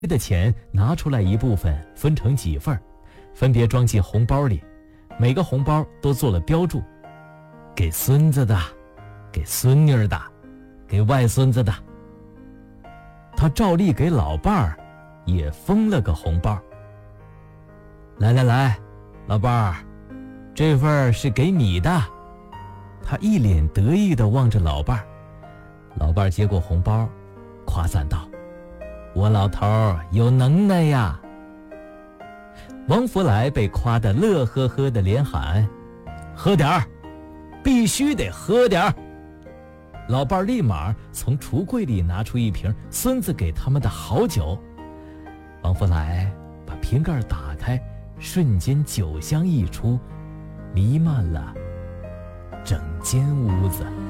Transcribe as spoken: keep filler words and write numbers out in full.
的钱拿出来一部分，分成几份，分别装进红包里，每个红包都做了标注，给孙子的，给孙女的，给外孙子的。他照例给老伴儿也封了个红包。来来来，老伴儿，这份是给你的。他一脸得意地望着老伴儿。老伴儿接过红包，夸赞道：我老头儿有能耐呀。王福来被夸得乐呵呵的，连喊：喝点儿，必须得喝点儿。老伴儿立马从橱柜里拿出一瓶孙子给他们的好酒。王福来把瓶盖打开，瞬间酒香溢出，弥漫了整间屋子。